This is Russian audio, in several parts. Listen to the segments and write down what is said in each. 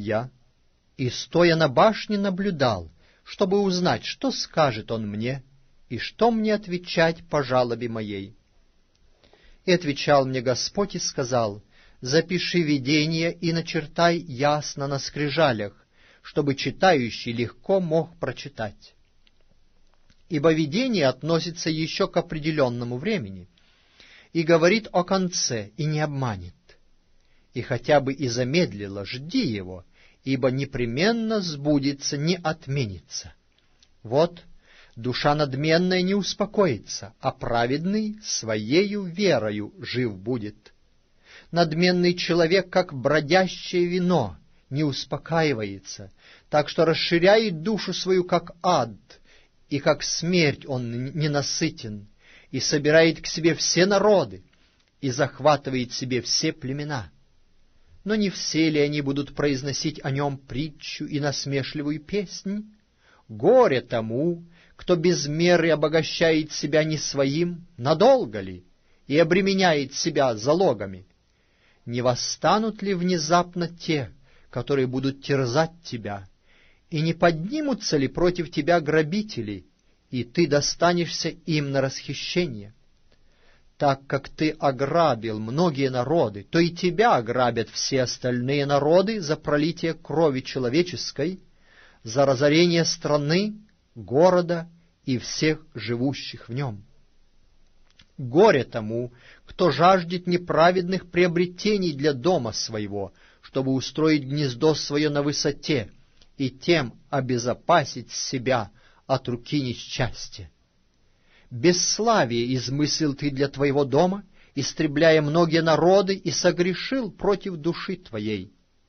я, и, стоя на башне, наблюдал, чтобы узнать, что скажет он мне, и что мне отвечать по жалобе моей. И отвечал мне Господь и сказал: запиши видение и начертай ясно на скрижалях, чтобы читающий легко мог прочитать. Ибо видение относится еще к определенному времени, и говорит о конце, и не обманет. И хотя бы и замедлило, жди его, ибо непременно сбудется, не отменится. Вот, душа надменная не успокоится, а праведный своею верою жив будет. Надменный человек, как бродящее вино, не успокаивается, так что расширяет душу свою, как ад, и как смерть он ненасытен, и собирает к себе все народы, и захватывает себе все племена. Но не все ли они будут произносить о нем притчу и насмешливую песнь? Горе тому, кто без меры обогащает себя не своим, надолго ли, и обременяет себя залогами. Не восстанут ли внезапно те, которые будут терзать тебя, и не поднимутся ли против тебя грабители, и ты достанешься им на расхищение? Так как ты ограбил многие народы, то и тебя ограбят все остальные народы за пролитие крови человеческой, за разорение страны, города и всех живущих в нем. Горе тому, кто жаждет неправедных приобретений для дома своего, чтобы устроить гнездо свое на высоте и тем обезопасить себя от руки несчастья. Бесславие измыслил ты для твоего дома, истребляя многие народы, и согрешил против души твоей.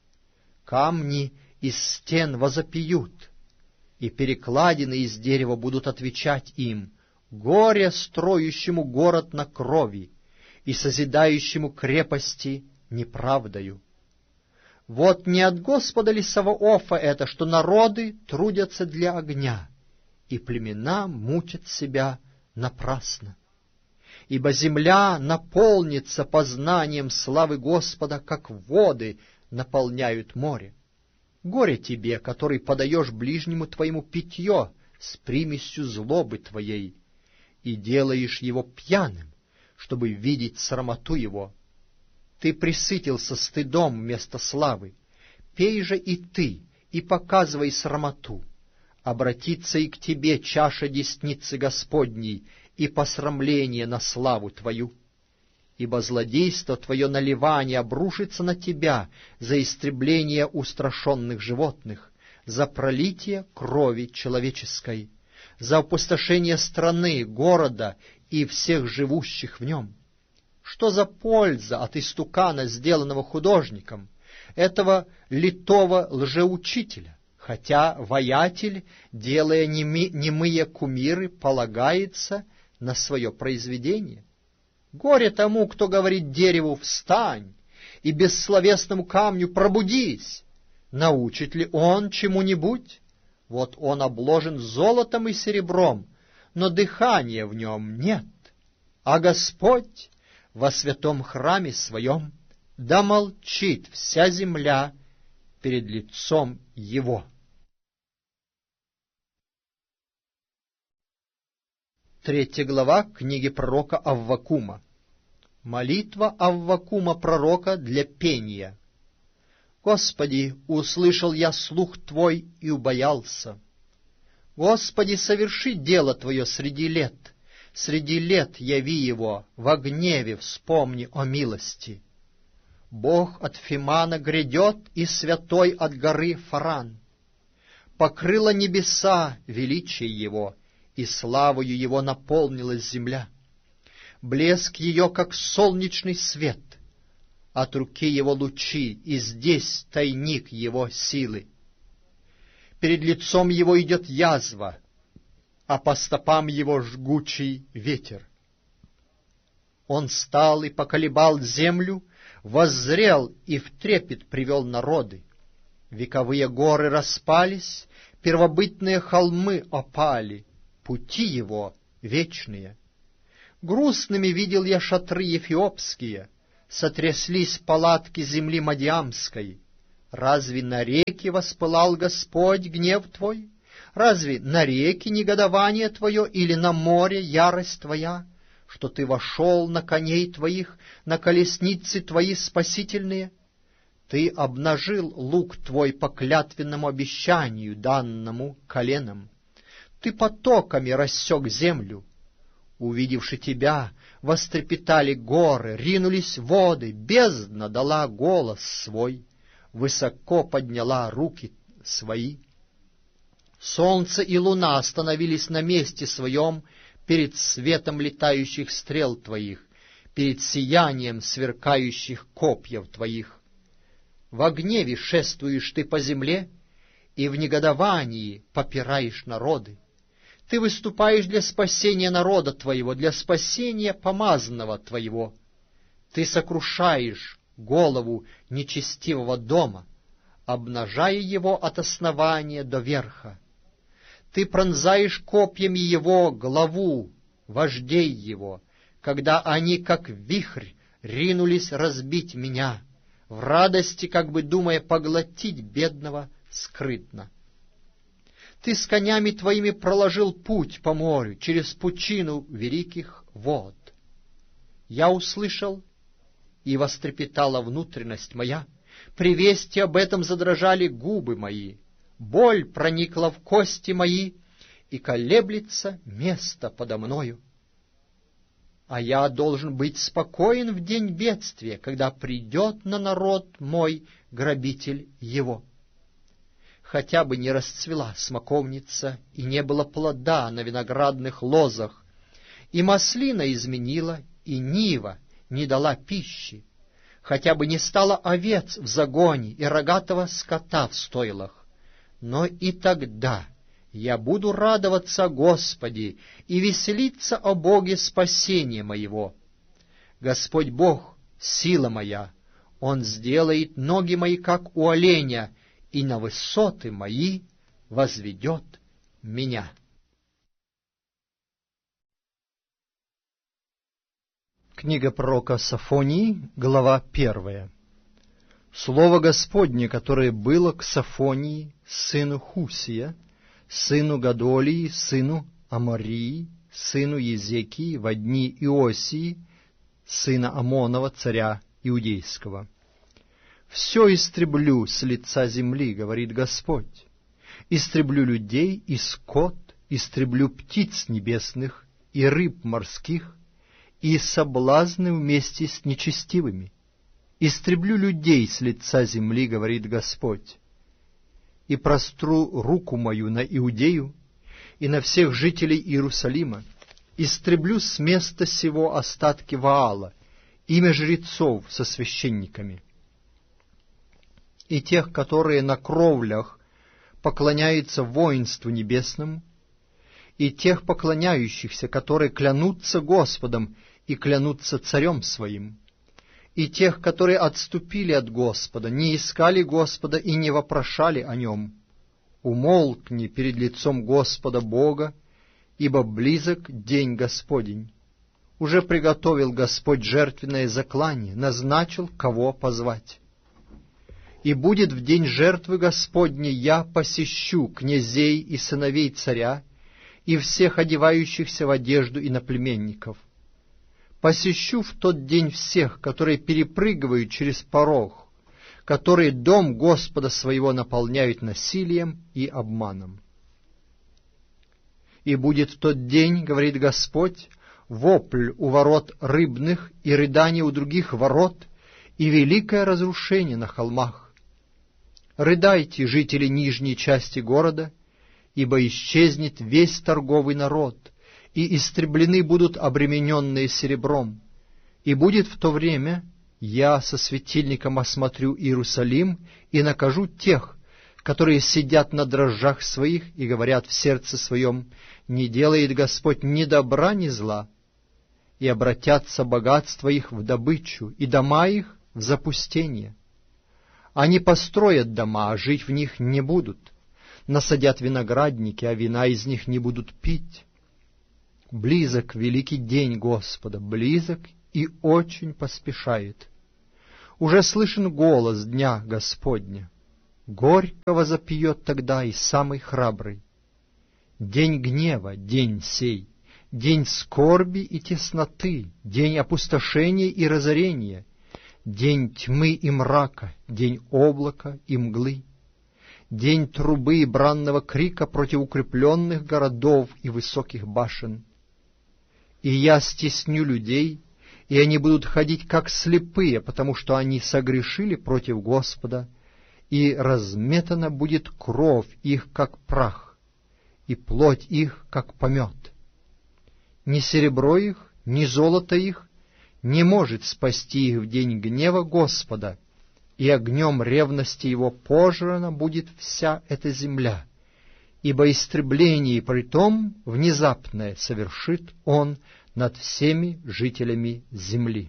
Камни из стен возопьют, и перекладины из дерева будут отвечать им: горе строящему город на крови и созидающему крепости неправдою. Вот не от Господа ли Саваофа это, что народы трудятся для огня, и племена мучат себя напрасно? Ибо земля наполнится познанием славы Господа, как воды наполняют море. Горе тебе, который подаешь ближнему твоему питье с примесью злобы твоей, и делаешь его пьяным, чтобы видеть срамоту его. Ты пресытился стыдом вместо славы. Пей же и ты, и показывай срамоту. Обратится и к тебе чаша десницы Господней и посрамление на славу твою. Ибо злодейство твое наливание обрушится на тебя за истребление устрашенных животных, за пролитие крови человеческой, за опустошение страны, города и всех живущих в нем. Что за польза от истукана, сделанного художником, этого литого лжеучителя, хотя воятель, делая немые кумиры, полагается на свое произведение? Горе тому, кто говорит дереву «встань» и бессловесному камню «пробудись». Научит ли он чему-нибудь? Вот он обложен золотом и серебром, но дыхания в нем нет. А Господь во святом храме своем, да молчит вся земля перед лицом Его. 3 глава книги пророка Аввакума. Молитва Аввакума пророка для пения. Господи, услышал я слух Твой и убоялся. Господи, соверши дело Твое среди лет яви его, во гневе вспомни о милости. Бог от Фимана грядет, и святой от горы Фаран. Покрыло небеса величие Его, и славою Его наполнилась земля. Блеск ее, как солнечный свет, от руки Его лучи, и здесь тайник Его силы. Перед лицом Его идет язва, а по стопам Его жгучий ветер. Он стал и поколебал землю, воззрел и в трепет привел народы. Вековые горы распались, первобытные холмы опали, пути Его вечные. Грустными видел я шатры ефиопские, сотряслись палатки земли Мадиамской. Разве на реке навеки воспылал Господь гнев Твой? Разве на реке негодование Твое или на море ярость Твоя, что Ты вошел на коней Твоих, на колесницы Твои спасительные? Ты обнажил лук Твой по клятвенному обещанию, данному коленам. Ты потоками рассек землю. Увидевши Тебя, вострепетали горы, ринулись воды, бездна дала голос свой, высоко подняла руки свои. Солнце и луна остановились на месте своем перед светом летающих стрел Твоих, перед сиянием сверкающих копьев Твоих. Во гневе шествуешь Ты по земле, и в негодовании попираешь народы. Ты выступаешь для спасения народа Твоего, для спасения помазанного Твоего. Ты сокрушаешь голову нечестивого дома, обнажая его от основания до верха. Ты пронзаешь копьями его главу, вождей его, когда они, как вихрь, ринулись разбить меня, в радости, как бы думая поглотить бедного скрытно. Ты с конями твоими проложил путь по морю через пучину великих вод. Я услышал, и вострепетала внутренность моя, при вести об этом задрожали губы мои, боль проникла в кости мои, и колеблется место подо мною. А я должен быть спокоен в день бедствия, когда придет на народ мой грабитель его. Хотя бы не расцвела смоковница, и не было плода на виноградных лозах, и маслина изменила, и нива не дала пищи, хотя бы не стало овец в загоне и рогатого скота в стойлах. Но и тогда я буду радоваться о Господе и веселиться о Боге спасения моего. Господь Бог — сила моя, Он сделает ноги мои, как у оленя, и на высоты мои возведет меня. Книга пророка Софонии, глава 1. Слово Господне, которое было к Софонии, сыну Хусия, сыну Гадолии, сыну Амарии, сыну Езекии, во дни Иосии, сына Амонова, царя Иудейского. «Все истреблю с лица земли, говорит Господь, истреблю людей и скот, истреблю птиц небесных и рыб морских, и соблазны вместе с нечестивыми. Истреблю людей с лица земли, говорит Господь, и простру руку мою на Иудею и на всех жителей Иерусалима, истреблю с места сего остатки Ваала, имя жрецов со священниками, и тех, которые на кровлях поклоняются воинству небесному, и тех поклоняющихся, которые клянутся Господом и клянутся царем своим, и тех, которые отступили от Господа, не искали Господа и не вопрошали о Нем. Умолкни перед лицом Господа Бога, ибо близок день Господень. Уже приготовил Господь жертвенное заклание, назначил, кого позвать. И будет в день жертвы Господней я посещу князей и сыновей царя, и всех одевающихся в одежду иноплеменников. Посещу в тот день всех, которые перепрыгивают через порог, которые дом Господа своего наполняют насилием и обманом. И будет в тот день, говорит Господь, вопль у ворот рыбных и рыдание у других ворот, и великое разрушение на холмах. Рыдайте, жители нижней части города, ибо исчезнет весь торговый народ, и истреблены будут обремененные серебром. И будет в то время, я со светильником осмотрю Иерусалим и накажу тех, которые сидят на дрожжах своих и говорят в сердце своем: не делает Господь ни добра, ни зла, и обратятся богатства их в добычу, и дома их в запустение. Они построят дома, а жить в них не будут, насадят виноградники, а вина из них не будут пить. Близок великий день Господа, близок и очень поспешает. Уже слышен голос дня Господня. Горько возопьет тогда и самый храбрый. День гнева, день сей, день скорби и тесноты, день опустошения и разорения, день тьмы и мрака, день облака и мглы, день трубы и бранного крика против укрепленных городов и высоких башен. И я стесню людей, и они будут ходить как слепые, потому что они согрешили против Господа, и разметана будет кровь их, как прах, и плоть их, как помет. Ни серебро их, ни золото их не может спасти их в день гнева Господа, и огнем ревности его пожрана будет вся эта земля, ибо истребление притом внезапное совершит он над всеми жителями земли.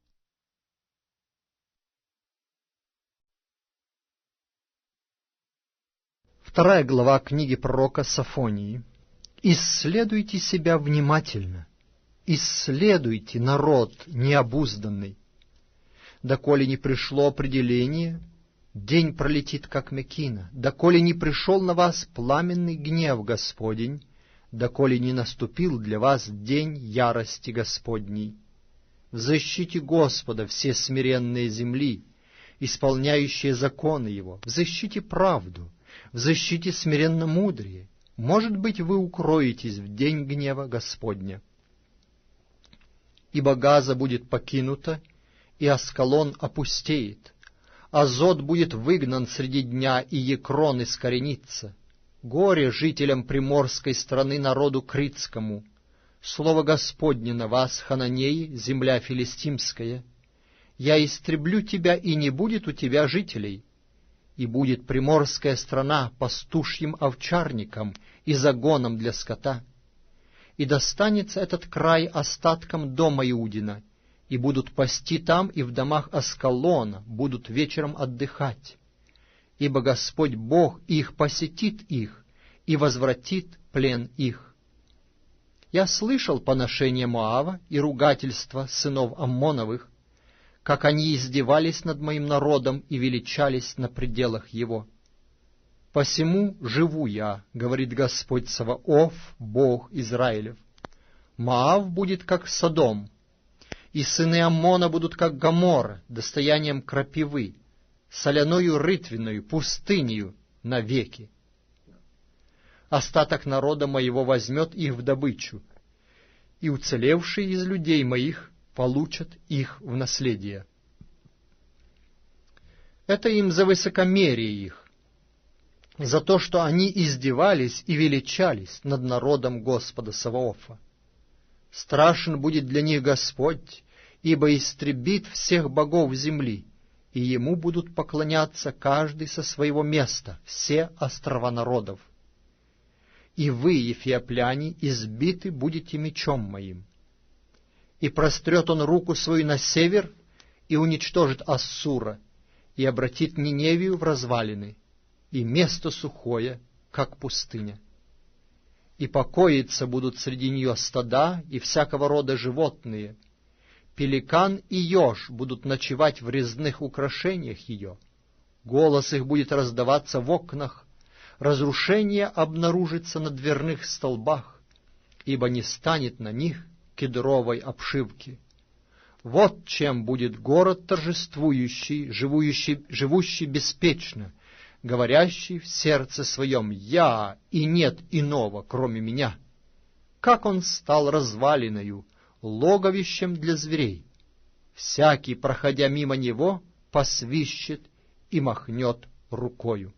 Вторая глава книги пророка Софонии. «Исследуйте себя внимательно, исследуйте народ необузданный. Доколе не пришло определение, день пролетит, как мекина, доколе не пришел на вас пламенный гнев Господень, доколе не наступил для вас день ярости Господней. Взыщите Господа все смиренные земли, исполняющие законы Его, взыщите правду, взыщите смиренно мудрее. Может быть, вы укроетесь в день гнева Господня. Ибо Газа будет покинута, и Аскалон опустеет. Азот будет выгнан среди дня, и Екрон искоренится. Горе жителям приморской страны, народу критскому. Слово Господне на вас, Хананеи, земля филистимская. Я истреблю тебя, и не будет у тебя жителей. И будет приморская страна пастушьим овчарником и загоном для скота. И достанется этот край остаткам дома Иудина, и будут пасти там и в домах Аскалона, будут вечером отдыхать. Ибо Господь Бог их посетит их и возвратит плен их. Я слышал поношение Моава и ругательства сынов Аммоновых, как они издевались над моим народом и величались на пределах его. Посему живу я, говорит Господь Саваоф, Бог Израилев. Моав будет как Содом, и сыны Аммона будут как Гоморра, достоянием крапивы, соляною рытвенную, пустынею навеки. Остаток народа моего возьмет их в добычу, и уцелевшие из людей моих получат их в наследие. Это им за высокомерие их, за то, что они издевались и величались над народом Господа Саваофа. Страшен будет для них Господь, ибо истребит всех богов земли, и ему будут поклоняться каждый со своего места, все острова народов. И вы, ефиопляне, избиты будете мечом моим. И прострет он руку свою на север, и уничтожит Ассура, и обратит Ниневию в развалины, и место сухое, как пустыня. И покоиться будут среди нее стада и всякого рода животные. Пеликан и еж будут ночевать в резных украшениях ее. Голос их будет раздаваться в окнах, разрушение обнаружится на дверных столбах, ибо не станет на них кедровой обшивки. Вот чем будет город торжествующий, живущий беспечно, говорящий в сердце своем «Я, и нет иного, кроме меня». Как он стал развалиною, логовищем для зверей. Всякий, проходя мимо него, посвищет и махнет рукою.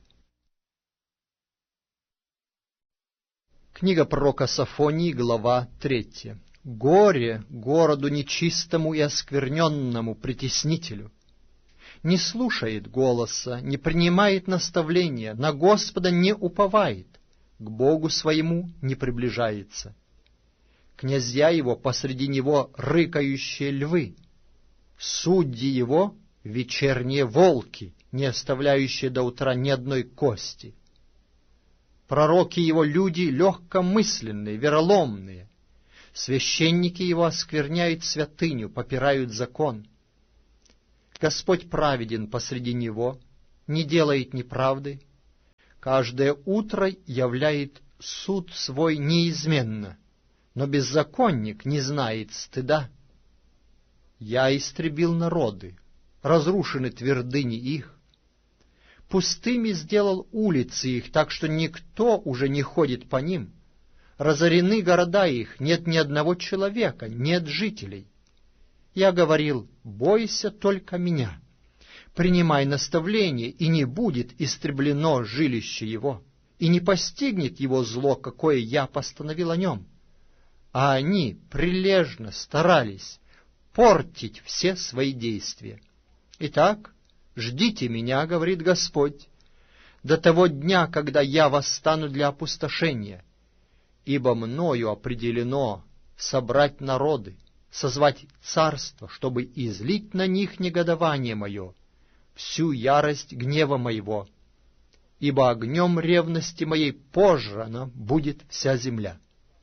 Книга пророка Софонии, глава 3. Горе городу нечистому и оскверненному притеснителю! Не слушает голоса, не принимает наставления, на Господа не уповает, к Богу своему не приближается. Князья его посреди него рыкающие львы, судьи его вечерние волки, не оставляющие до утра ни одной кости. Пророки его люди легкомысленные, вероломные. Священники его оскверняют святыню, попирают закон. Господь праведен посреди него, не делает неправды, каждое утро являет суд свой неизменно, но беззаконник не знает стыда. Я истребил народы, разрушены твердыни их, пустыми сделал улицы их, так что никто уже не ходит по ним. Разорены города их, нет ни одного человека, нет жителей. Я говорил: бойся только меня, принимай наставление, и не будет истреблено жилище его, и не постигнет его зло, какое я постановил о нем. А они прилежно старались портить все свои действия. Итак, ждите меня, говорит Господь, до того дня, когда я восстану для опустошения, ибо мною определено собрать народы, созвать царство, чтобы излить на них негодование мое, всю ярость гнева моего, ибо огнем ревности моей пожрана будет вся земля.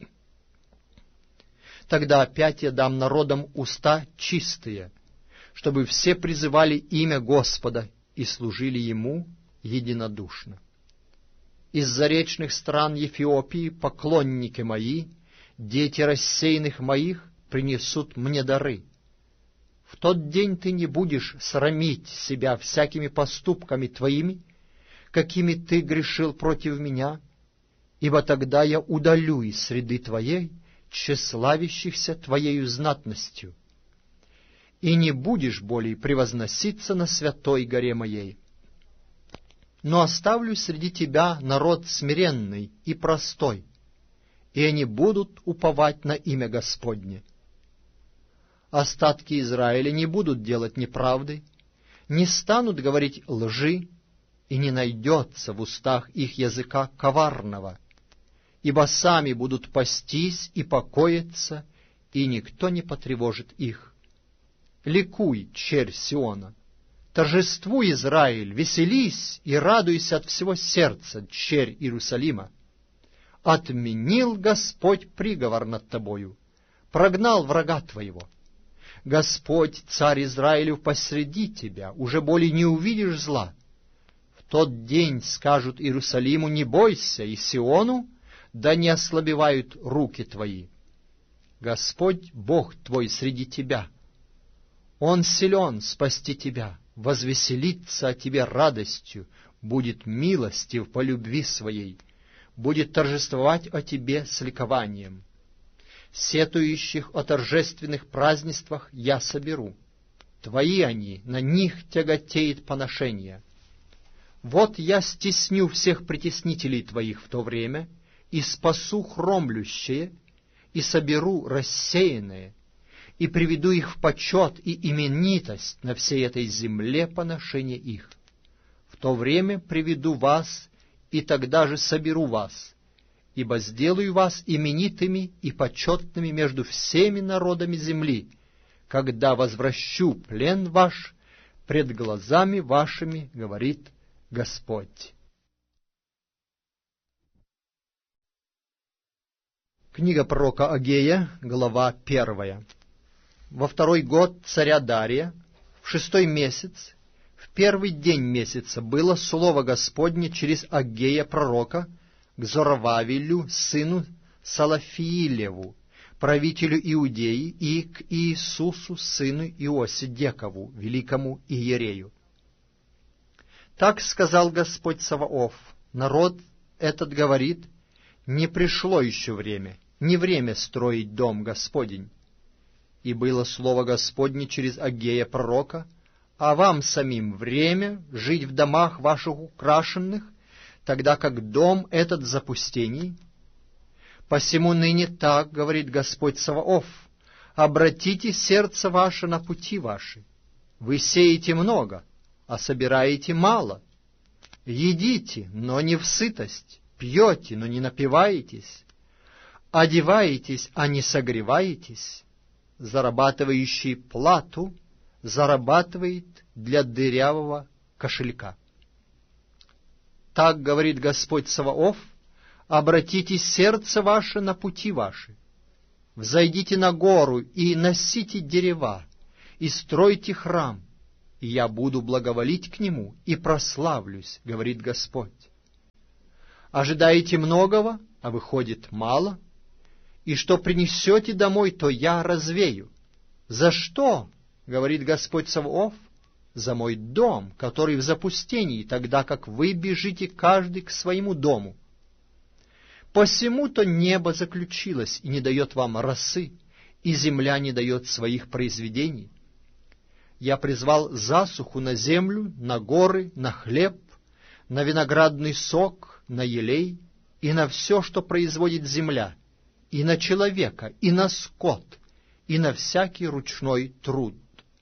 Тогда опять я дам народам уста чистые, чтобы все призывали имя Господа и служили Ему единодушно. Из заречных стран Эфиопии поклонники мои, дети рассеянных моих, принесут мне дары. В тот день ты не будешь срамить себя всякими поступками твоими, какими ты грешил против меня, ибо тогда я удалю из среды твоей тщеславящихся твоею знатностью, и не будешь более превозноситься на святой горе моей. Но оставлю среди тебя народ смиренный и простой, и они будут уповать на имя Господне. Остатки Израиля не будут делать неправды, не станут говорить лжи, и не найдется в устах их языка коварного, ибо сами будут пастись и покоиться, и никто не потревожит их. Ликуй, черь Сиона! Торжествуй, Израиль, веселись и радуйся от всего сердца, черь Иерусалима. Отменил Господь приговор над тобою, прогнал врага твоего. Господь, царь Израилев, посреди тебя, уже более не увидишь зла. В тот день скажут Иерусалиму: не бойся, и Сиону: да не ослабевают руки твои. Господь, Бог твой, среди тебя. Он силен спасти тебя, возвеселится о тебе радостью, будет милостив по любви своей, будет торжествовать о тебе с ликованием. Сетующих о торжественных празднествах я соберу. Твои они, на них тяготеет поношение. Вот я стесню всех притеснителей твоих в то время, и спасу хромлющее, и соберу рассеянное, и приведу их в почет и именитость на всей этой земле поношения их. В то время приведу вас, и тогда же соберу вас, ибо сделаю вас именитыми и почетными между всеми народами земли, когда возвращу плен ваш пред глазами вашими, говорит Господь. Книга пророка Агея, глава 1. Во 2-й год царя Дария, в 6-й месяц, в 1-й день месяца, было слово Господне через Агея пророка к Зоровавелю, сыну Салафиилеву, правителю Иудеи, и к Иисусу, сыну Иосидекову, великому иерею. Так сказал Господь Саваоф: народ этот говорит: не пришло еще время, не время строить дом Господень. И было слово Господне через Агея пророка: а вам самим время жить в домах ваших украшенных, тогда как дом этот в запустении? Посему ныне так говорит Господь Саваоф: обратите сердце ваше на пути ваши. Вы сеете много, а собираете мало. Едите, но не в сытость, пьете, но не напиваетесь, одеваетесь, а не согреваетесь. Зарабатывающий плату зарабатывает для дырявого кошелька. Так говорит Господь Саваоф: обратите сердце ваше на пути ваши. Взойдите на гору и носите дерева, и стройте храм, и я буду благоволить к нему и прославлюсь, говорит Господь. Ожидаете многого, а выходит мало, и что принесете домой, то я развею. За что, говорит Господь Саваоф? За мой дом, который в запустении, тогда как вы бежите каждый к своему дому. Посему-то небо заключилось и не дает вам росы, и земля не дает своих произведений. Я призвал засуху на землю, на горы, на хлеб, на виноградный сок, на елей и на все, что производит земля, и на человека, и на скот, и на всякий ручной труд.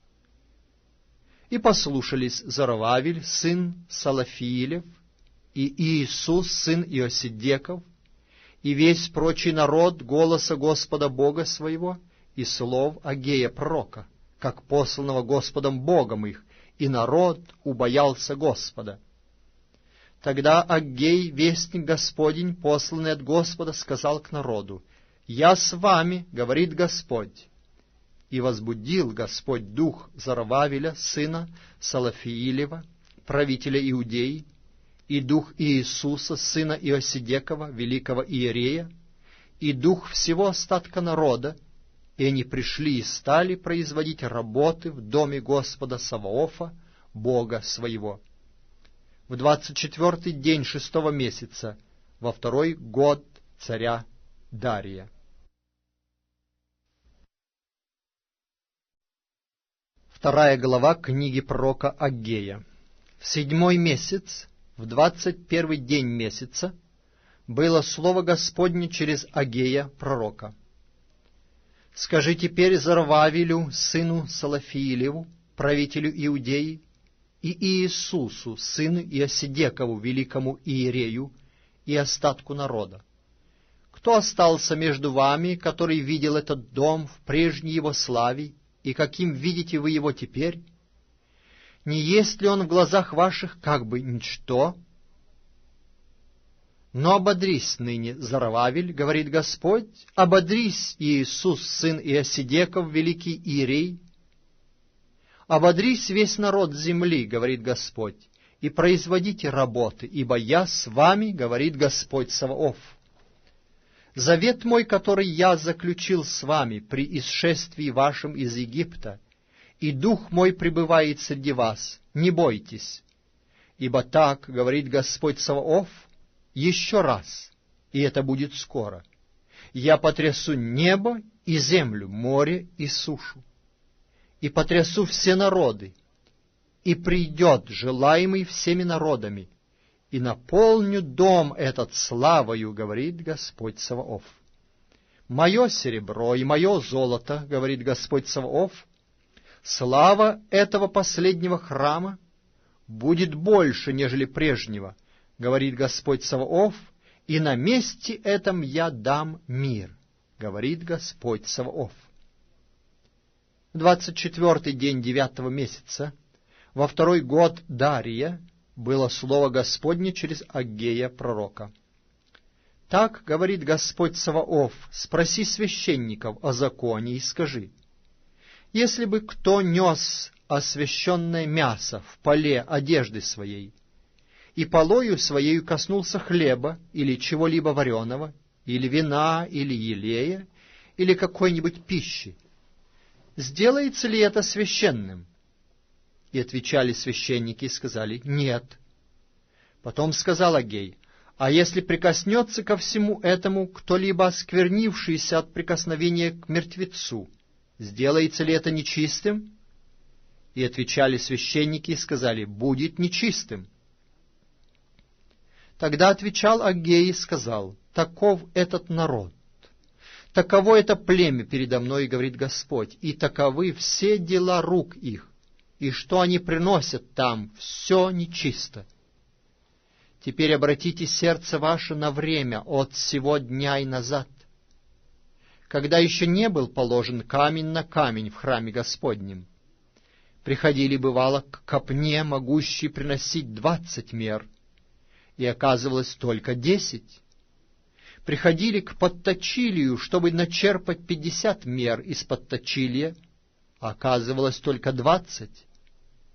И послушались Зоровавель, сын Салафиилев, и Иисус, сын Иосидеков, и весь прочий народ голоса Господа Бога своего и слов Агея пророка, как посланного Господом Богом их, и народ убоялся Господа. Тогда Аггей, вестник Господень, посланный от Господа, сказал к народу: «Я с вами, говорит Господь». И возбудил Господь дух Зоровавеля, сына Салафиилева, правителя Иудеи, и дух Иисуса, сына Иосидекова, великого иерея, и дух всего остатка народа, и они пришли и стали производить работы в доме Господа Саваофа, Бога своего. В 24-й день 6-го месяца, во 2-й год царя Дария. Вторая глава книги пророка Аггея. В 7-й месяц, в 21-й день месяца, было слово Господне через Аггея пророка. «Скажи теперь Зоровавелю, сыну Салафиилеву, правителю Иудеи, и Иисусу, сыну Иосидекову, великому иерею, и остатку народа: кто остался между вами, который видел этот дом в прежней его славе, и каким видите вы его теперь? Не есть ли он в глазах ваших как бы ничто? Но ободрись ныне, Зоровавель, говорит Господь, ободрись, Иисус, сын Иосидеков, великий иерей. Ободрись весь народ земли, говорит Господь, и производите работы, ибо я с вами, говорит Господь Саваоф. Завет мой, который я заключил с вами при исшествии вашем из Египта, и дух мой пребывает среди вас, не бойтесь, ибо так, говорит Господь Саваоф, еще раз, и это будет скоро, я потрясу небо и землю, море и сушу, и потрясу все народы, и придет желаемый всеми народами, и наполню дом этот славою, говорит Господь Саваоф. Мое серебро и мое золото, говорит Господь Саваоф, слава этого последнего храма будет больше, нежели прежнего, говорит Господь Саваоф, и на месте этом я дам мир, говорит Господь Саваоф. 24-й день 9-го месяца, во 2-й год Дария, было слово Господне через Аггея пророка. Так говорит Господь Саваоф: спроси священников о законе и скажи: если бы кто нес освященное мясо в поле одежды своей, и полою своею коснулся хлеба или чего-либо вареного, или вина, или елея, или какой-нибудь пищи, сделается ли это священным? И отвечали священники и сказали: нет. Потом сказал Аггей: а если прикоснется ко всему этому кто-либо осквернившийся от прикосновения к мертвецу, сделается ли это нечистым? И отвечали священники и сказали: будет нечистым. Тогда отвечал Аггей и сказал: таков этот народ, таково это племя передо мной, говорит Господь, и таковы все дела рук их, и что они приносят там, все нечисто. Теперь обратите сердце ваше на время от сего дня и назад, когда еще не был положен камень на камень в храме Господнем. Приходили, бывало, к копне, могущей приносить 20 мер, и оказывалось только 10. Приходили к подточилию, чтобы начерпать 50 мер из подточилия, а оказывалось только 20.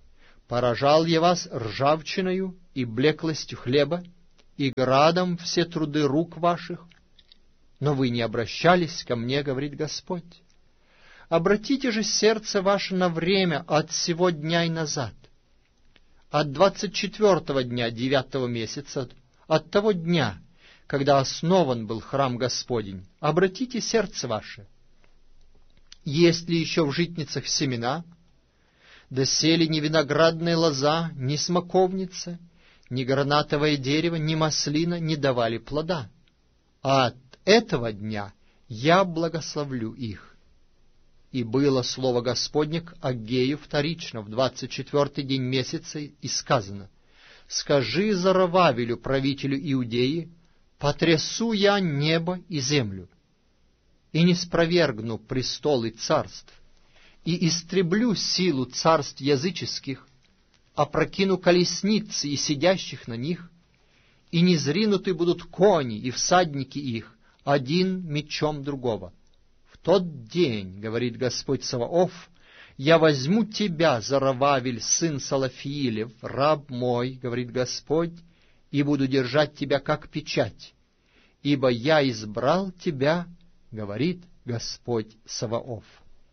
Поражал я вас ржавчиною и блеклостью хлеба, и градом все труды рук ваших, но вы не обращались ко мне, говорит Господь. Обратите же сердце ваше на время от сего дня и назад, от 24-го дня 9-го месяца, от того дня, когда основан был храм Господень. Обратите сердце ваше. Есть ли еще в житницах семена? Досели ни виноградная лоза, ни смоковница, ни гранатовое дерево, ни маслина не давали плода. А от этого дня я благословлю их. И было слово Господне к Аггею вторично, в 24-й день месяца, и сказано: «Скажи Зоровавелю, правителю Иудеи, потрясу я небо и землю, и не спровергну престолы царств, и истреблю силу царств языческих, опрокину колесницы и сидящих на них, и не зринуты будут кони и всадники их, один мечом другого. В тот день, говорит Господь Саваоф, я возьму тебя, Зоровавель, сын Салафиилев, раб мой, говорит Господь, и буду держать тебя как печать, ибо я избрал тебя, говорит Господь Саваоф».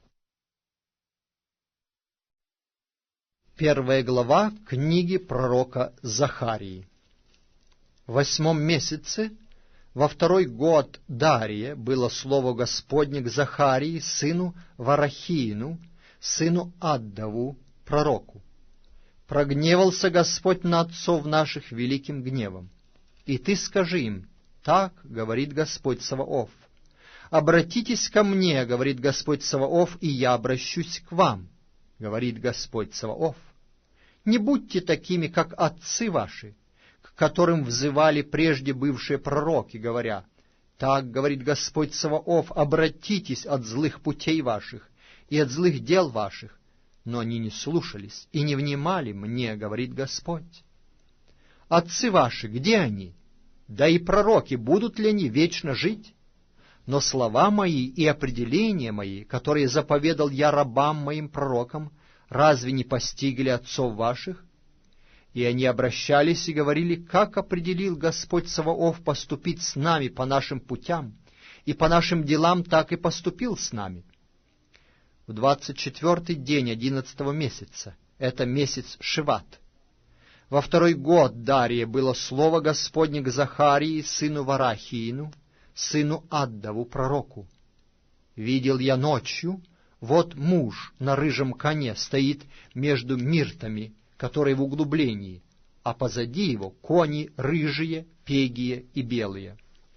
1 глава книги пророка Захарии. В 8 месяце, во 2-й год Дария, было слово Господне к Захарии, сыну Варахиину, сыну Аддаву, пророку. «Прогневался Господь на отцов наших великим гневом. И ты скажи им: так говорит Господь Саваоф. Обратитесь ко мне, говорит Господь Саваоф, и я обращусь к вам, говорит Господь Саваоф. Не будьте такими, как отцы ваши, к которым взывали прежде бывшие пророки, говоря: так говорит Господь Саваоф, обратитесь от злых путей ваших и от злых дел ваших. Но они не слушались и не внимали мне, говорит Господь. Отцы ваши, где они? Да и пророки, будут ли они вечно жить? Но слова мои и определения мои, которые заповедал я рабам моим пророкам, разве не постигли отцов ваших? И они обращались и говорили: как определил Господь Саваоф поступить с нами по нашим путям, и по нашим делам так и поступил с нами. В 24-й день 11-го месяца, это месяц Шиват, во 2-й год Дария, было слово Господне к Захарии, сыну Варахиину, сыну Аддаву, пророку. Видел я ночью, вот муж на рыжем коне стоит между миртами, которые в углублении, а позади его кони рыжие, пегие и белые.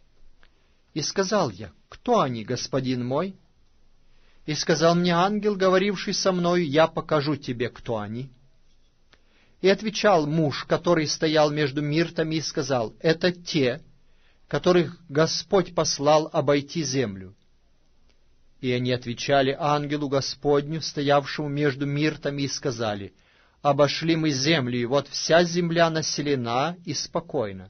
И сказал я: кто они, господин мой? И сказал мне ангел, говоривший со мною: я покажу тебе, кто они. И отвечал муж, который стоял между миртами, и сказал: это те, которых Господь послал обойти землю. И они отвечали ангелу Господню, стоявшему между миртами, и сказали: обошли мы землю, и вот вся земля населена и спокойна.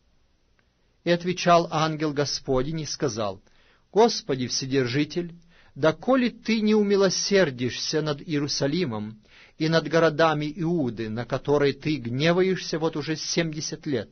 И отвечал ангел Господень и сказал: Господи Вседержитель, доколе ты не умилосердишься над Иерусалимом и над городами Иуды, на которые ты гневаешься вот уже 70 лет?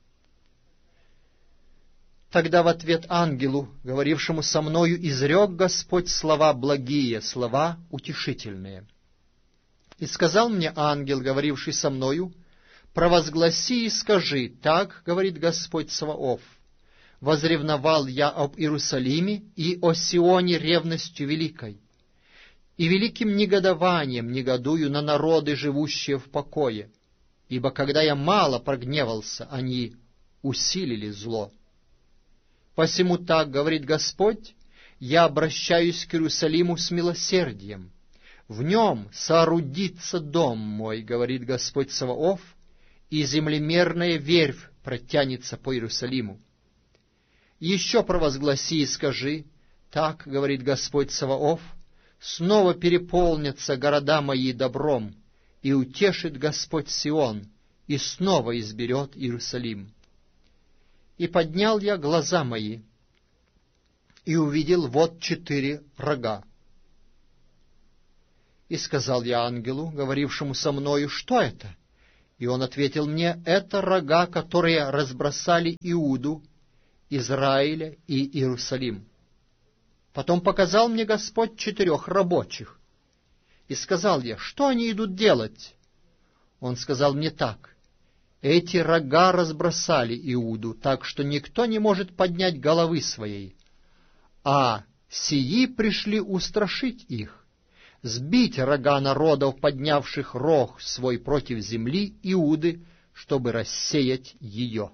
Тогда в ответ ангелу, говорившему со мною, изрек Господь слова благие, слова утешительные. И сказал мне ангел, говоривший со мною: провозгласи и скажи: так говорит Господь Саваоф. Возревновал я об Иерусалиме и о Сионе ревностью великой, и великим негодованием негодую на народы, живущие в покое, ибо когда я мало прогневался, они усилили зло. Посему так говорит Господь: я обращаюсь к Иерусалиму с милосердием. В нем соорудится дом мой, говорит Господь Саваоф, и землемерная верфь протянется по Иерусалиму. Еще провозгласи и скажи: так говорит Господь Саваоф, снова переполнятся города мои добром, и утешит Господь Сион, и снова изберет Иерусалим. И поднял я глаза мои, и увидел вот 4 рога. И сказал я ангелу, говорившему со мною: что это? И он ответил мне: это рога, которые разбросали Иуду, Израиля и Иерусалим. Потом показал мне Господь 4 рабочих. И сказал я: что они идут делать? Он сказал мне так: эти рога разбросали Иуду, так что никто не может поднять головы своей, а сии пришли устрашить их, сбить рога народов, поднявших рог свой против земли Иуды, чтобы рассеять ее.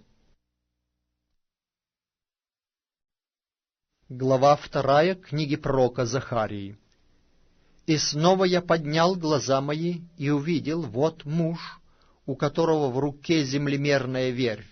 Глава 2 книги пророка Захарии. «И снова я поднял глаза мои и увидел, вот муж, у которого в руке землемерная верфь.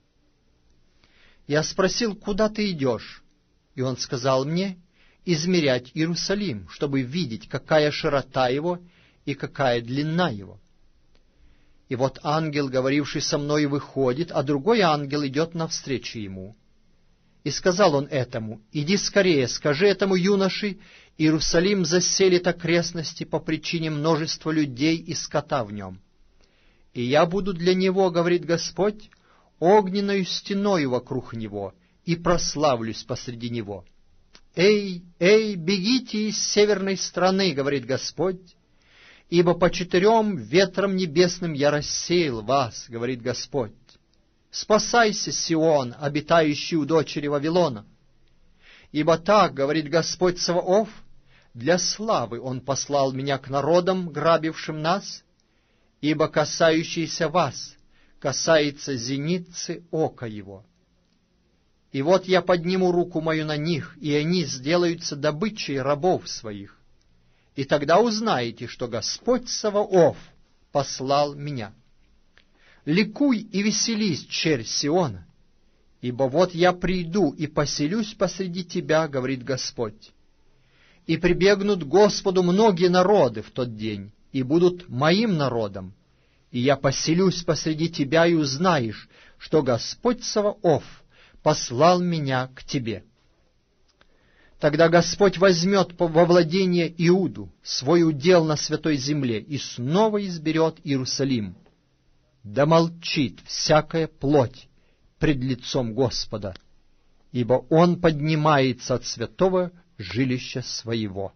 Я спросил: куда ты идешь? И он сказал мне: измерять Иерусалим, чтобы видеть, какая широта его и какая длина его. И вот ангел, говоривший со мной, выходит, а другой ангел идет навстречу ему. И сказал он этому: иди скорее, скажи этому юноше: Иерусалим заселит окрестности по причине множества людей и скота в нем. И я буду для него, говорит Господь, огненною стеною вокруг него, и прославлюсь посреди него. Эй, эй, бегите из северной страны, говорит Господь, ибо по 4 ветрам небесным я рассеял вас, говорит Господь. Спасайся, Сион, обитающий у дочери Вавилона. Ибо так, говорит Господь Саваоф, для славы Он послал меня к народам, грабившим нас, ибо касающийся вас касается зеницы ока его. И вот я подниму руку мою на них, и они сделаются добычей рабов своих. И тогда узнаете, что Господь Саваоф послал меня. Ликуй и веселись, черь Сиона, ибо вот я приду и поселюсь посреди тебя, говорит Господь. И прибегнут к Господу многие народы в тот день, и будут моим народом, и я поселюсь посреди тебя, и узнаешь, что Господь Саваоф послал меня к тебе. Тогда Господь возьмет во владение Иуду, свой удел на святой земле, и снова изберет Иерусалим. Да молчит всякая плоть пред лицом Господа, ибо Он поднимается от святого жилища своего».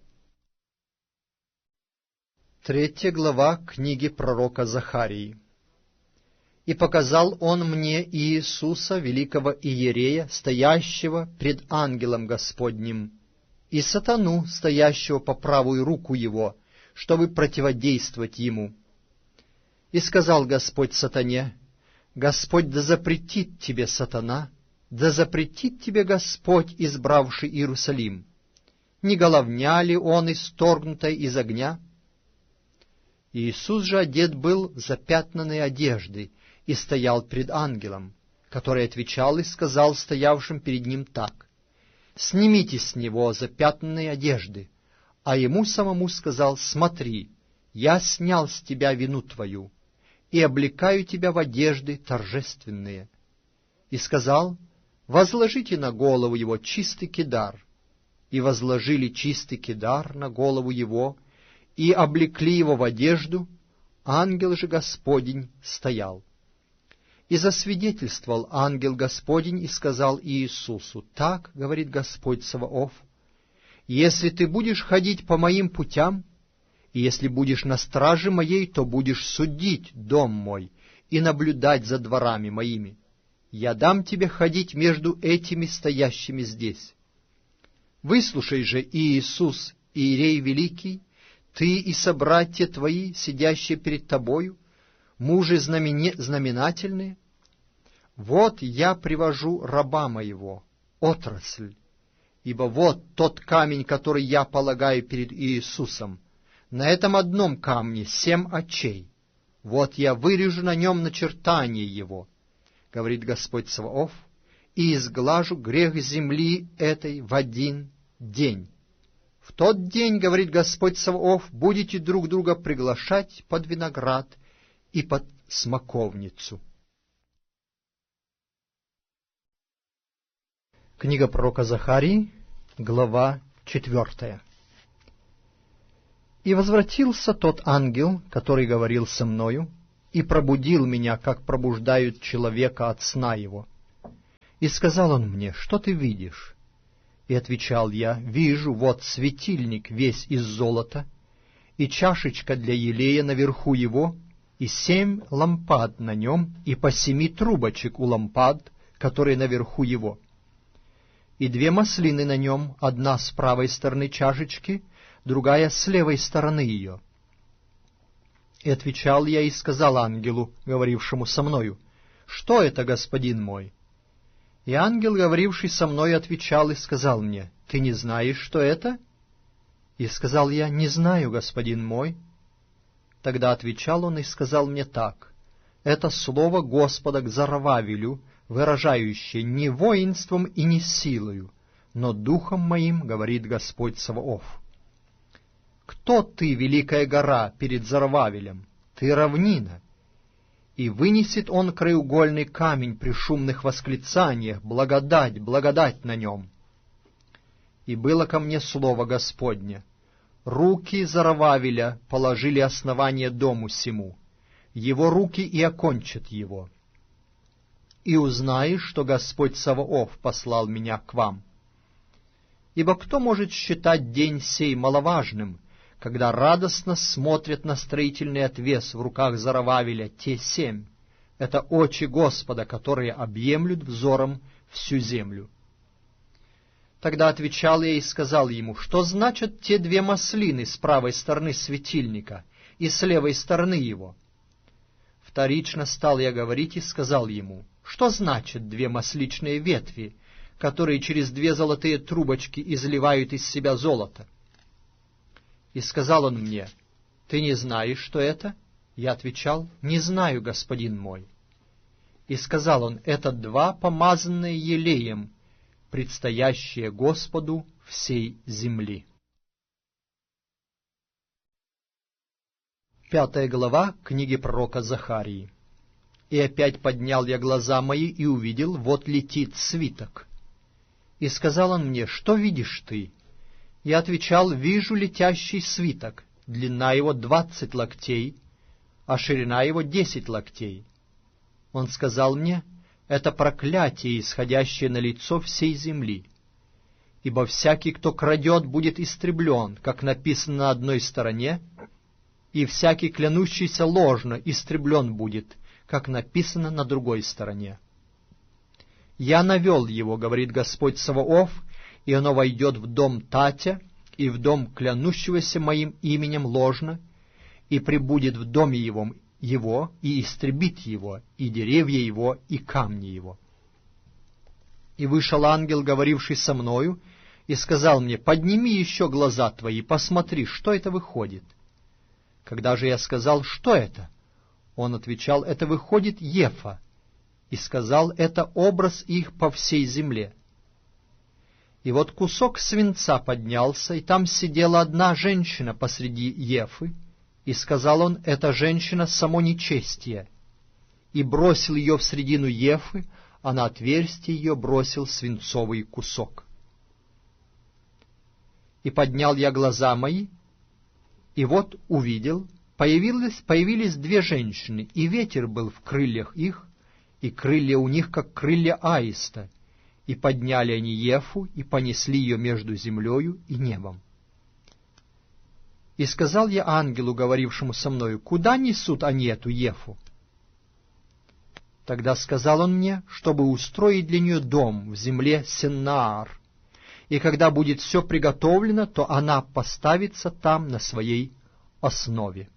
3 глава книги пророка Захарии. «И показал он мне Иисуса, великого иерея, стоящего пред ангелом Господним, и сатану, стоящего по правую руку его, чтобы противодействовать ему. И сказал Господь сатане: Господь да запретит тебе, сатана, да запретит тебе Господь, избравший Иерусалим. Не головня ли он, исторгнутая из огня? Иисус же одет был в запятнанные одежды и стоял пред ангелом, который отвечал и сказал стоявшим перед ним так: «Снимите с него запятнанные одежды». А ему самому сказал: «Смотри, я снял с тебя вину твою и облекаю тебя в одежды торжественные». И сказал: «Возложите на голову его чистый кидар». И возложили чистый кидар на голову его, и облекли его в одежду, ангел же Господень стоял. И засвидетельствовал ангел Господень и сказал Иисусу: «Так, говорит Господь Саваоф, если ты будешь ходить по моим путям, и если будешь на страже моей, то будешь судить дом мой и наблюдать за дворами моими. Я дам тебе ходить между этими стоящими здесь. Выслушай же, Иисус, иерей великий, ты и собратья твои, сидящие перед тобою, мужи знаменательные. Вот я привожу раба моего, отрасль, ибо вот тот камень, который я полагаю перед Иисусом. На этом одном камне 7 очей. Вот я вырежу на нем начертание его, говорит Господь Саваоф, и изглажу грех земли этой в 1 день. В тот день, говорит Господь Саваоф, будете друг друга приглашать под виноград и под смоковницу». Книга пророка Захарии, глава 4. И возвратился тот ангел, который говорил со мною, и пробудил меня, как пробуждают человека от сна его. И сказал он мне: что ты видишь? И отвечал я: вижу, вот светильник весь из золота, и чашечка для елея наверху его, и 7 лампад на нем, и по 7 трубочек у лампад, которые наверху его. И 2 маслины на нем, одна с правой стороны чашечки, другая с левой стороны ее. И отвечал я и сказал ангелу, говорившему со мною: что это, господин мой? И ангел, говоривший со мной, отвечал и сказал мне: ты не знаешь, что это? И сказал я: не знаю, господин мой. Тогда отвечал он и сказал мне так: это слово Господа к Зоровавелю, выражающее: не воинством и не силою, но духом моим, говорит Господь Саваоф. Кто ты, великая гора, перед Зоровавелем? Ты равнина. И вынесет он краеугольный камень при шумных восклицаниях: благодать, благодать на нем. И было ко мне слово Господне: руки Зоровавеля положили основание дому сему, его руки и окончат его. И узнаешь, что Господь Саваоф послал меня к вам. Ибо кто может считать день сей маловажным, когда радостно смотрят на строительный отвес в руках Зоровавеля те 7? Это очи Господа, которые объемлют взором всю землю. Тогда отвечал я и сказал ему: что значат те 2 маслины с правой стороны светильника и с левой стороны его? Вторично стал я говорить и сказал ему: что значат 2 масличные ветви, которые через 2 золотые трубочки изливают из себя золото? И сказал он мне: ты не знаешь, что это? Я отвечал: не знаю, господин мой. И сказал он: это 2 помазанные елеем, предстоящие Господу всей земли. 5 глава книги пророка Захарии. И опять поднял я глаза мои и увидел, вот летит свиток. И сказал он мне: что видишь ты? Я отвечал: вижу летящий свиток, длина его 20 локтей, а ширина его 10 локтей. Он сказал мне: это проклятие, исходящее на лицо всей земли. Ибо всякий, кто крадет, будет истреблен, как написано на одной стороне, и всякий, клянущийся ложно, истреблен будет, как написано на другой стороне. Я навел его, говорит Господь Саваоф, и оно войдет в дом Татя, и в дом клянущегося моим именем ложно, и прибудет в доме его, и истребит его, и деревья его, и камни его. И вышел ангел, говоривший со мною, и сказал мне: подними еще глаза твои, посмотри, что это выходит. Когда же я сказал: что это? Он отвечал: это выходит Ефа, и сказал: это образ их по всей земле. И вот кусок свинца поднялся, и там сидела одна женщина посреди Ефы, и сказал он: эта женщина само нечестие, и бросил ее в средину Ефы, а на отверстие ее бросил свинцовый кусок. И поднял я глаза мои, и вот увидел, появились 2 женщины, и ветер был в крыльях их, и крылья у них, как крылья аиста, и подняли они Ефу, и понесли ее между землею и небом. И сказал я ангелу, говорившему со мною: куда несут они эту Ефу? Тогда сказал он мне, чтобы устроить для нее дом в земле Сеннаар, и когда будет все приготовлено, то она поставится там на своей основе.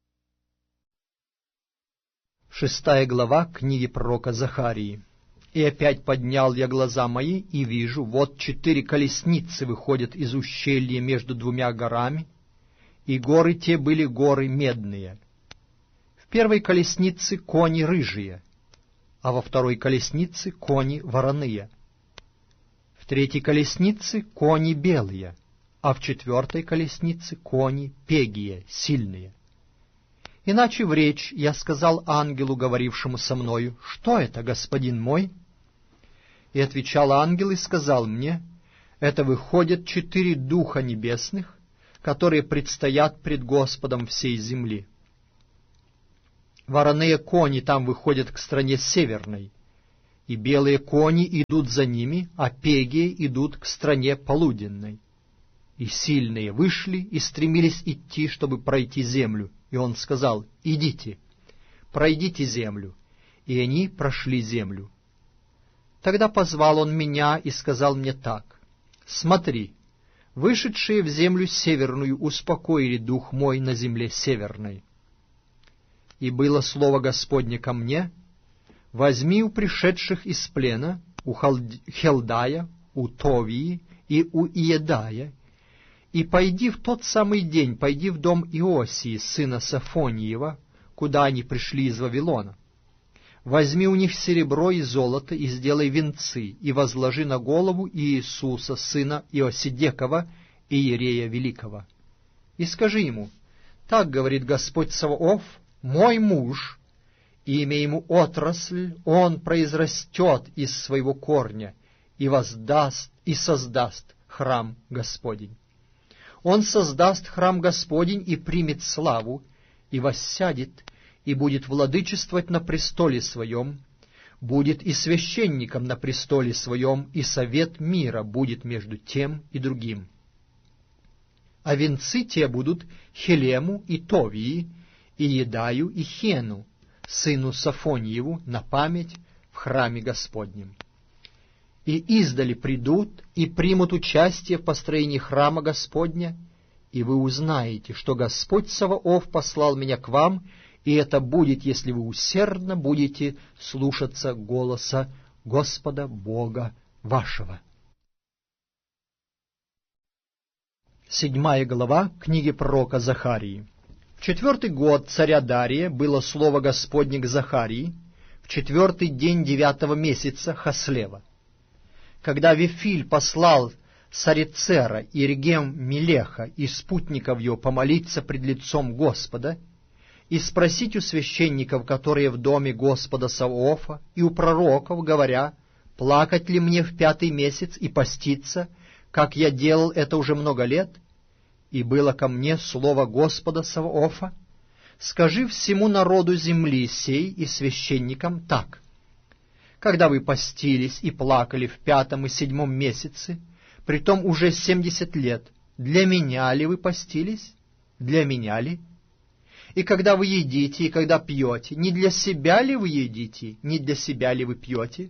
6 глава книги пророка Захарии. И опять поднял я глаза мои, и вижу, вот 4 колесницы выходят из ущелья между 2 горами, и горы те были горы медные. В первой колеснице кони рыжие, а во второй колеснице кони вороные. В третьей колеснице кони белые, а в 4 колеснице кони пегие, сильные. Иначе в речь я сказал ангелу, говорившему со мною: что это, господин мой? И отвечал ангел и сказал мне: это выходят 4 духа небесных, которые предстоят пред Господом всей земли. Вороные кони там выходят к стране северной, и белые кони идут за ними, а пегие идут к стране полуденной. И сильные вышли и стремились идти, чтобы пройти землю. И он сказал: идите, пройдите землю. И они прошли землю. Тогда позвал он меня и сказал мне так: смотри, вышедшие в землю северную успокоили дух мой на земле северной. И было слово Господне ко мне: возьми у пришедших из плена, у Хелдая, у Товии и у Иедая, и пойди в тот самый день, пойди в дом Иосии, сына Сафониева, куда они пришли из Вавилона. Возьми у них серебро и золото, и сделай венцы, и возложи на голову Иисуса, сына Иосидекова, иерея великого. И скажи ему: так говорит Господь Саваоф, мой муж, имя ему отрасль, он произрастет из своего корня, и воздаст, и создаст храм Господень. Он создаст храм Господень и примет славу, и воссядет, и будет владычествовать на престоле своем, будет и священником на престоле своем, и совет мира будет между тем и другим. А венцы те будут Хелему и Товии, и Едаю и Хену, сыну Сафониеву, на память в храме Господнем. И издали придут и примут участие в построении храма Господня, и вы узнаете, что Господь Саваоф послал меня к вам, и это будет, если вы усердно будете слушаться голоса Господа Бога вашего. 7 глава книги пророка Захарии. В 4-й год царя Дария было слово Господне к Захарии, в 4-й день 9-го месяца Хаслева. Когда Вифиль послал Сарицера и Регем-Мелеха и спутников его помолиться пред лицом Господа и спросить у священников, которые в доме Господа Саваофа, и у пророков, говоря: плакать ли мне в 5-й месяц и поститься, как я делал это уже много лет? И было ко мне слово Господа Саваофа: скажи всему народу земли сей и священникам так: когда вы постились и плакали в 5-м и 7-м месяце, притом уже 70 лет, для меня ли вы постились? Для меня ли? И когда вы едите, и когда пьете, не для себя ли вы едите, не для себя ли вы пьете?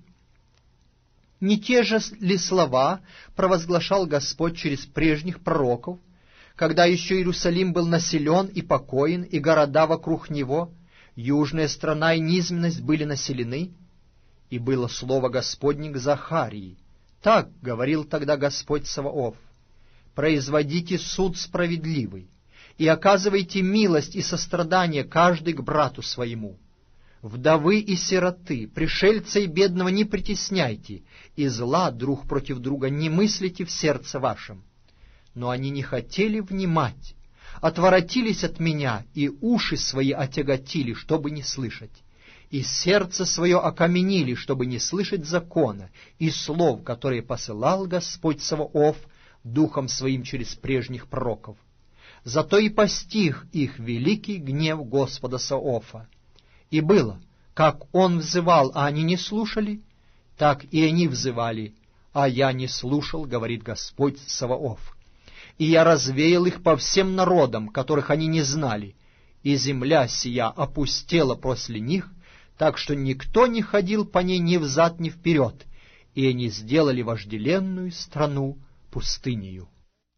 Не те же ли слова провозглашал Господь через прежних пророков, когда еще Иерусалим был населен и покоен, и города вокруг него, южная страна и низменность были населены? И было слово Господне к Захарии: так говорил тогда Господь Саваоф: производите суд справедливый, и оказывайте милость и сострадание каждый к брату своему. Вдовы и сироты, пришельца и бедного не притесняйте, и зла друг против друга не мыслите в сердце вашем. Но они не хотели внимать, отворотились от меня, и уши свои отяготили, чтобы не слышать, и сердце свое окаменили, чтобы не слышать закона и слов, которые посылал Господь Саваоф духом своим через прежних пророков. Зато и постиг их великий гнев Господа Саваофа. И было, как он взывал, а они не слушали, так и они взывали, а я не слушал, говорит Господь Саваоф. И я развеял их по всем народам, которых они не знали, и земля сия опустела после них, так что никто не ходил по ней ни взад, ни вперед, и они сделали вожделенную страну пустынею.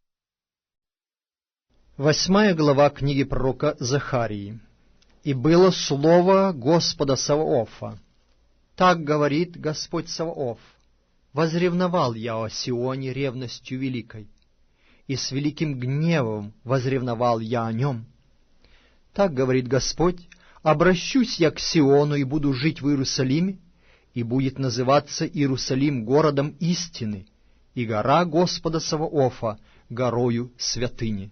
8 глава книги пророка Захарии. И было слово Господа Саваофа: так говорит Господь Саваоф: возревновал я о Сионе ревностью великой, и с великим гневом возревновал я о нем. Так говорит Господь: обращусь я к Сиону и буду жить в Иерусалиме, и будет называться Иерусалим городом истины, и гора Господа Саваофа горою святыни.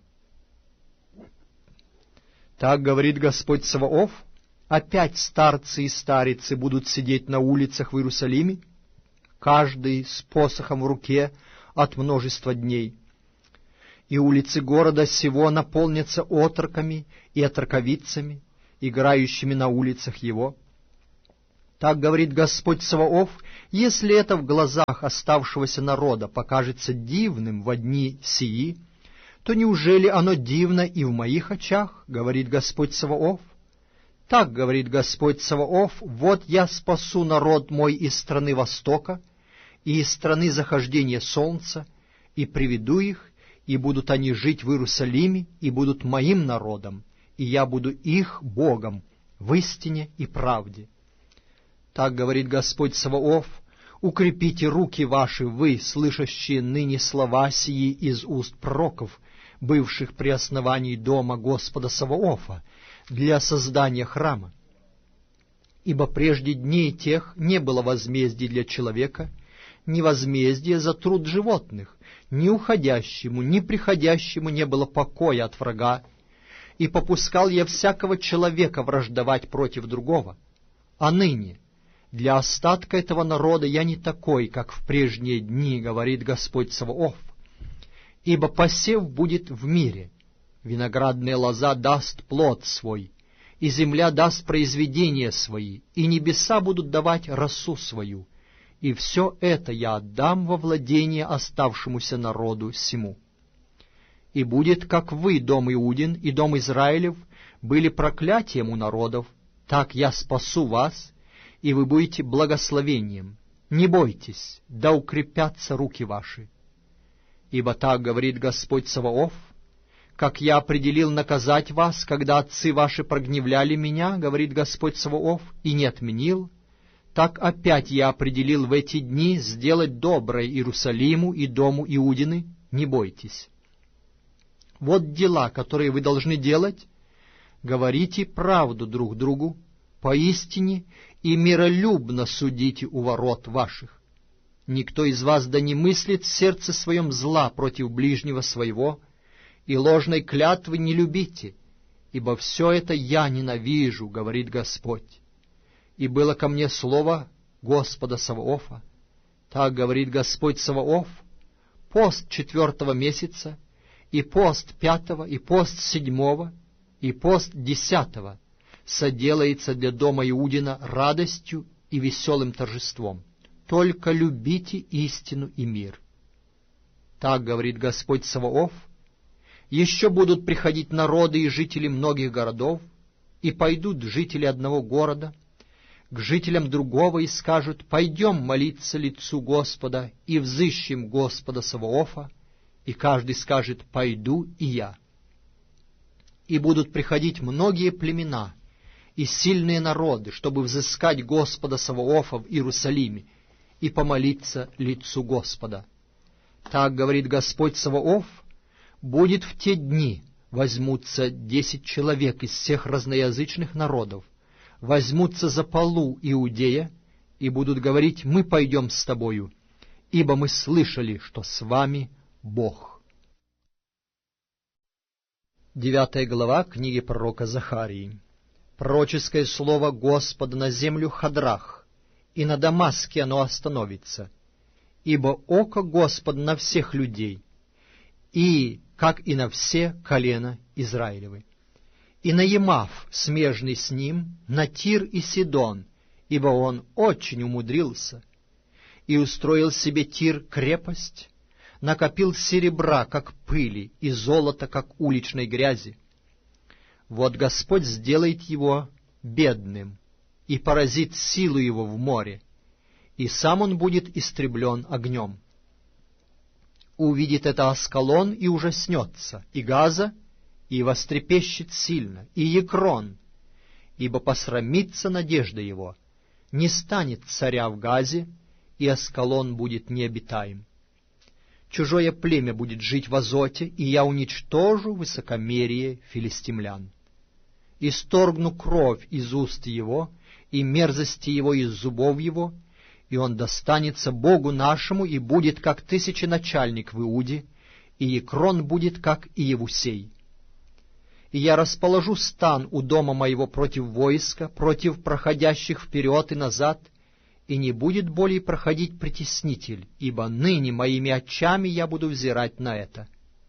Так говорит Господь Саваоф: опять старцы и старицы будут сидеть на улицах в Иерусалиме, каждый с посохом в руке от множества дней. и улицы города сего наполнятся отроками и отроковицами, играющими на улицах его. Так говорит Господь Саваоф: если это в глазах оставшегося народа покажется дивным во дни сии, то неужели оно дивно и в моих очах, говорит Господь Саваоф? Так говорит Господь Саваоф: вот я спасу народ мой из страны востока и из страны захождения солнца, и приведу их, и будут они жить в Иерусалиме, и будут моим народом, и я буду их Богом в истине и правде. Так говорит Господь Саваоф: укрепите руки ваши, вы, слышащие ныне слова сии из уст пророков, бывших при основании дома Господа Саваофа, для создания храма. Ибо прежде дней тех не было возмездия для человека, ни возмездия за труд животных, ни уходящему, ни приходящему не было покоя от врага, и попускал я всякого человека враждовать против другого. А ныне для остатка этого народа я не такой, как в прежние дни, говорит Господь Саваоф. Ибо посев будет в мире, виноградная лоза даст плод свой, и земля даст произведения свои, и небеса будут давать росу свою, и все это я отдам во владение оставшемуся народу сему. И будет, как вы, дом Иудин и дом Израилев, были проклятием у народов, так я спасу вас, и вы будете благословением. Не бойтесь, да укрепятся руки ваши. Ибо так говорит Господь Саваоф: как я определил наказать вас, когда отцы ваши прогневляли меня, говорит Господь Саваоф, и не отменил, так опять я определил в эти дни сделать доброе Иерусалиму и дому Иудины, не бойтесь. Вот дела, которые вы должны делать: говорите правду друг другу, поистине и миролюбно судите у ворот ваших. Никто из вас да не мыслит в сердце своем зла против ближнего своего, и ложной клятвы не любите, ибо все это я ненавижу, говорит Господь. И было ко мне слово Господа Саваофа. Так говорит Господь Саваоф: пост 4-го месяца, и пост 5-го, и пост 7-го, и пост 10-го соделается для дома Иудина радостью и веселым торжеством. Только любите истину и мир. Так говорит Господь Саваоф: еще будут приходить народы и жители многих городов, и пойдут жители одного города к жителям другого и скажут: пойдем молиться лицу Господа и взыщем Господа Саваофа, и каждый скажет: пойду и я. И будут приходить многие племена и сильные народы, чтобы взыскать Господа Саваофа в Иерусалиме и помолиться лицу Господа. Так говорит Господь Саваоф: будет в те дни, возьмутся 10 человек из всех разноязычных народов, возьмутся за полу Иудея и будут говорить: мы пойдем с тобою, ибо мы слышали, что с вами Бог. 9 глава книги пророка Захарии. Пророческое слово Господа на землю Хадрах, и на Дамаске оно остановится. Ибо око Господа на всех людей, и как и на все колена Израилевы. И на Емав, смежный с ним, на Тир и Сидон, ибо он очень умудрился, и устроил себе Тир крепость, накопил серебра, как пыли, и золота, как уличной грязи. Вот Господь сделает его бедным и поразит силу его в море, и сам он будет истреблен огнем. Увидит это Аскалон и ужаснется, и Газа, и вострепещет сильно, и Екрон, ибо посрамится надежда его, не станет царя в Газе, и Аскалон будет необитаем. Чужое племя будет жить в Азоте, и я уничтожу высокомерие филистимлян. Исторгну кровь из уст его, и мерзости его из зубов его, и он достанется Богу нашему, и будет как тысяченачальник в Иуде, и Екрон будет как Иевусей. И я расположу стан у дома моего против войска, против проходящих вперед и назад, и не будет более проходить притеснитель, ибо ныне моими очами я буду взирать на это.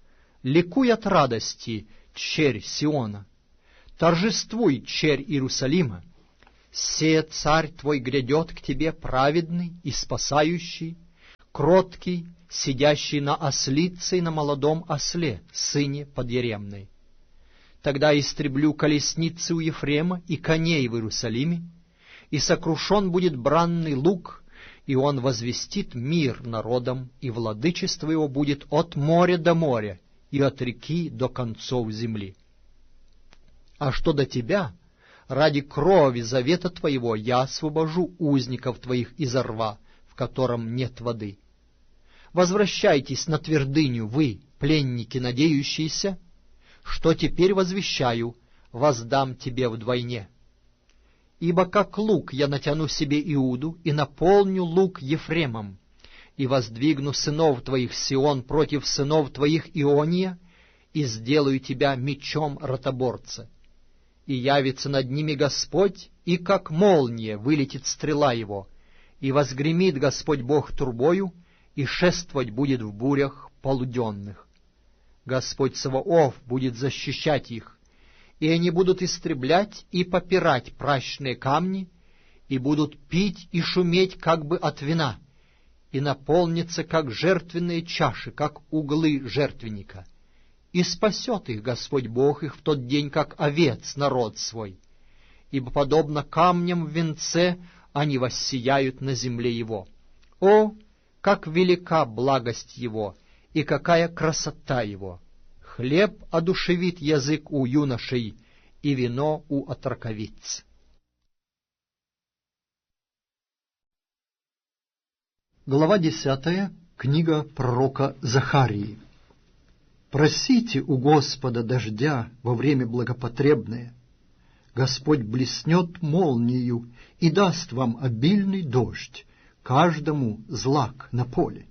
Ликуй от радости, черь Сиона, торжествуй, черь Иерусалима. Се царь твой грядет к тебе праведный и спасающий, кроткий, сидящий на ослице и на молодом осле, сыне подъеремной. Тогда истреблю колесницы у Ефрема и коней в Иерусалиме, и сокрушен будет бранный лук, и он возвестит мир народам, и владычество его будет от моря до моря, и от реки до концов земли. А что до тебя, ради крови завета твоего я освобожу узников твоих из рва, в котором нет воды. Возвращайтесь на твердыню, вы, пленники надеющиеся, что теперь возвещаю, воздам тебе вдвойне. Ибо как лук я натяну себе Иуду и наполню лук Ефремом, и воздвигну сынов твоих Сион против сынов твоих Иония, и сделаю тебя мечом ротоборца. И явится над ними Господь, и как молния вылетит стрела его, и возгремит Господь Бог трубою, и шествовать будет в бурях полуденных. Господь Саваоф будет защищать их, и они будут истреблять и попирать пращные камни, и будут пить и шуметь как бы от вина, и наполнятся, как жертвенные чаши, как углы жертвенника. И спасет их Господь Бог их в тот день, как овец народ свой, ибо, подобно камням в венце, они воссияют на земле его. О, как велика благость его, и какая красота его! Хлеб одушевит язык у юношей, и вино у отроковиц. Глава 10. Книга пророка Захарии. «Просите у Господа дождя во время благопотребное. Господь блеснет молнию и даст вам обильный дождь, каждому злак на поле.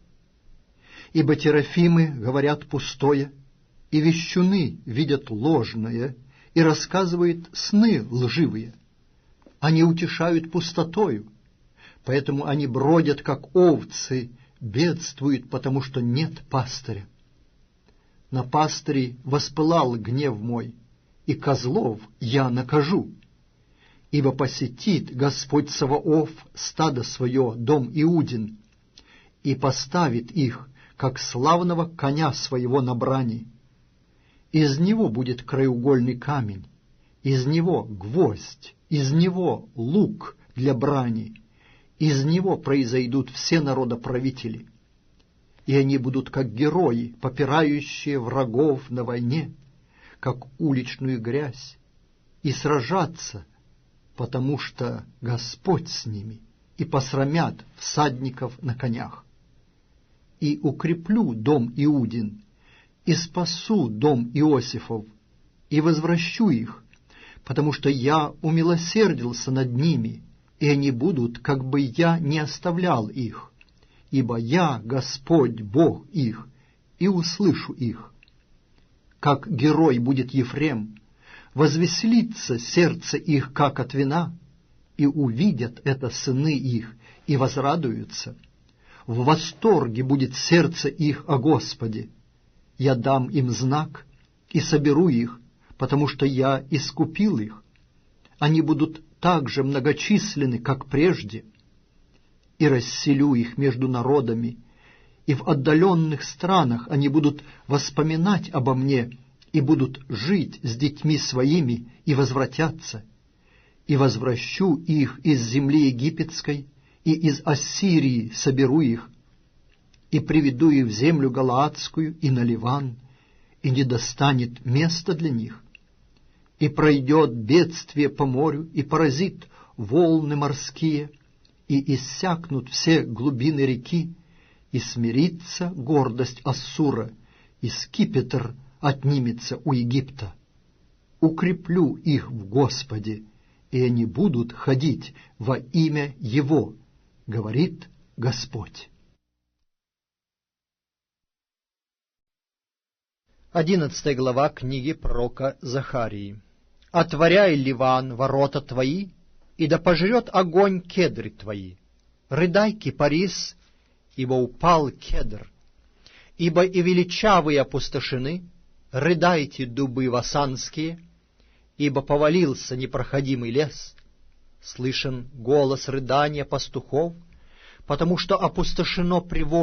Ибо терафимы говорят пустое, и вещуны видят ложное, и рассказывают сны лживые. Они утешают пустотою, поэтому они бродят, как овцы, бедствуют, потому что нет пастыря. На пастырей воспылал гнев мой, и козлов я накажу, ибо посетит Господь Саваоф стадо свое, дом Иудин, и поставит их, как славного коня своего на брани. Из него будет краеугольный камень, из него гвоздь, из него лук для брани, из него произойдут все народоправители. И они будут как герои, попирающие врагов на войне, как уличную грязь, и сражаться, потому что Господь с ними, и посрамят всадников на конях. И укреплю дом Иудин, и спасу дом Иосифов, и возвращу их, потому что я умилосердился над ними, и они будут, как бы я не оставлял их, ибо я, Господь, Бог их, и услышу их. Как герой будет Ефрем, возвеселится сердце их, как от вина, и увидят это сыны их, и возрадуются. В восторге будет сердце их о Господе. Я дам им знак и соберу их, потому что я искупил их. Они будут так же многочисленны, как прежде, и расселю их между народами, и в отдаленных странах они будут воспоминать обо мне, и будут жить с детьми своими, и возвратятся. И возвращу их из земли египетской, и из Ассирии соберу их, и приведу их в землю Галаадскую и на Ливан, и не достанет места для них. И пройдет бедствие по морю, и поразит волны морские, и иссякнут все глубины реки, и смирится гордость Ассура, и скипетр отнимется у Египта. Укреплю их в Господе, и они будут ходить во имя Его, говорит Господь». 11 глава книги пророка Захарии. «Отворяй, Ливан, ворота твои, и да пожрет огонь кедры твои. Рыдай, кипарис, ибо упал кедр, ибо и величавые опустошены, рыдайте, дубы васанские, ибо повалился непроходимый лес. Слышен голос рыдания пастухов, потому что опустошено приволье.